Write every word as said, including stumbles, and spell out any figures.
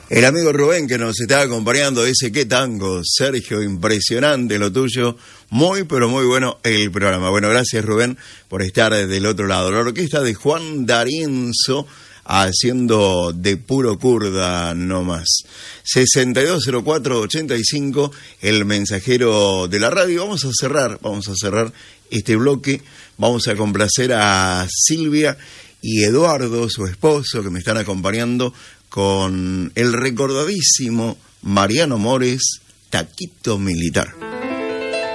El amigo Rubén que nos está acompañando dice: qué tango, Sergio, impresionante lo tuyo, muy pero muy bueno el programa. Bueno, gracias Rubén por estar del otro lado. La orquesta de Juan D'Arienzo haciendo de puro kurda nomás. sesenta y dos cero cuatro ochenta y cinco, el mensajero de la radio. Vamos a cerrar, vamos a cerrar este bloque. Vamos a complacer a Silvia y Eduardo, su esposo, que me están acompañando con el recordadísimo Mariano Mores, Taquito Militar.